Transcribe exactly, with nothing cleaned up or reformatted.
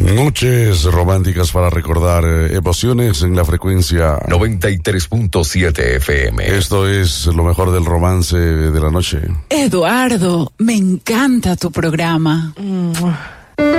Noches románticas para recordar eh, emociones en la frecuencia noventa y tres punto siete F M. Esto es lo mejor del romance de la noche. Eduardo, me encanta tu programa. Mm.